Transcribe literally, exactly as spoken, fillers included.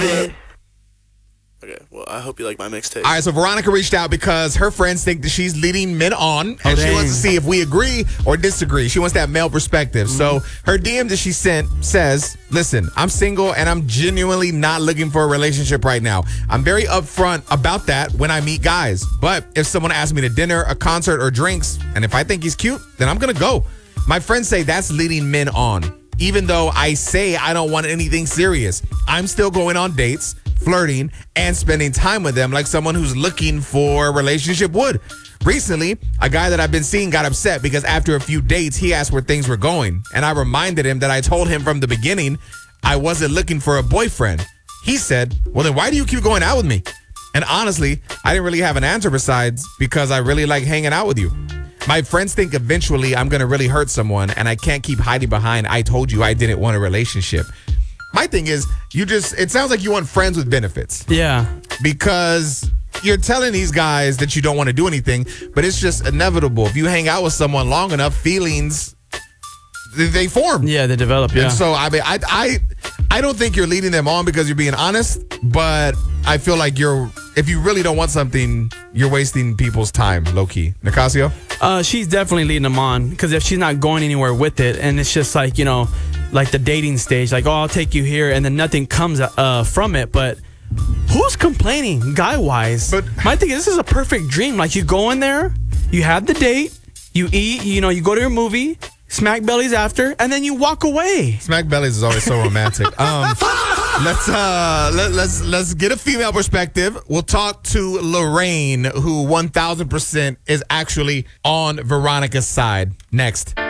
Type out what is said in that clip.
it. Okay, well, I hope you like my mixtape. All right, so Veronica reached out because her friends think that she's leading men on, and Oh, she dang. wants to see if we agree or disagree. She wants that male perspective. Mm-hmm. So her D M that she sent says, listen, I'm single and I'm genuinely not looking for a relationship right now. I'm very upfront about that when I meet guys. But if someone asks me to dinner, a concert, or drinks, and if I think he's cute, then I'm going to go. My friends say that's leading men on. Even though I say I don't want anything serious, I'm still going on dates, flirting, and spending time with them like someone who's looking for a relationship would. Recently, a guy that I've been seeing got upset because after a few dates, he asked where things were going. And I reminded him that I told him from the beginning I wasn't looking for a boyfriend. He said, well, then why do you keep going out with me? And honestly, I didn't really have an answer besides because I really like hanging out with you. My friends think eventually I'm going to really hurt someone, and I can't keep hiding behind I told you I didn't want a relationship. My thing is, you just, it sounds like you want friends with benefits. Yeah. Because you're telling these guys that you don't want to do anything, but it's just inevitable. If you hang out with someone long enough, feelings, they form. Yeah, they develop, yeah. And so, I mean, I, I, I don't think you're leading them on because you're being honest, but I feel like you're, if you really don't want something, you're wasting people's time, low-key. Nicasio? Uh, she's definitely leading them on because if she's not going anywhere with it, and it's just like, you know, like the dating stage, like, oh, I'll take you here, and then nothing comes uh, from it. But who's complaining, guy-wise? But my thing is, this is a perfect dream. Like, you go in there, you have the date, you eat, you know, you go to your movie, smack bellies after, and then you walk away. Smack bellies is always so romantic. Um, let's uh, let, let's let's get a female perspective. We'll talk to Lorraine, who one thousand percent is actually on Veronica's side. Next.